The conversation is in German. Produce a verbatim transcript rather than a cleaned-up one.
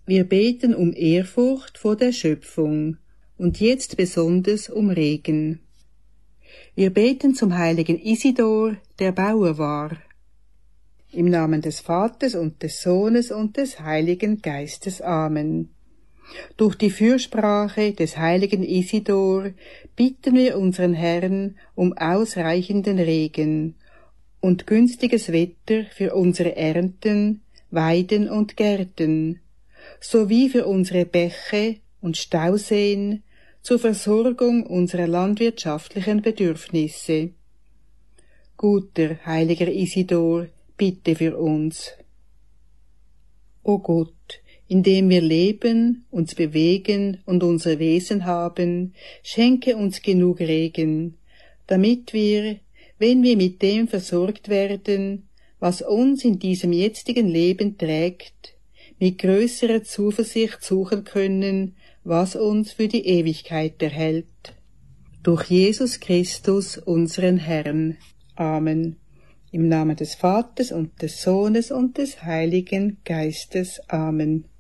Wir beten um Ehrfurcht vor der Schöpfung und jetzt besonders um Regen. Wir beten zum heiligen Isidor, der Bauer war. Im Namen des Vaters und des Sohnes und des Heiligen Geistes. Amen. Durch die Fürsprache des heiligen Isidor bitten wir unseren Herrn um ausreichenden Regen und günstiges Wetter für unsere Ernten, Weiden und Gärten, sowie für unsere Bäche und Stauseen zur Versorgung unserer landwirtschaftlichen Bedürfnisse. Guter, heiliger Isidor, bitte für uns. O Gott, in dem wir leben, uns bewegen und unser Wesen haben, schenke uns genug Regen, damit wir, wenn wir mit dem versorgt werden, was uns in diesem jetzigen Leben trägt, mit größerer Zuversicht suchen können, was uns für die Ewigkeit erhält. Durch Jesus Christus, unseren Herrn. Amen. Im Namen des Vaters und des Sohnes und des Heiligen Geistes. Amen.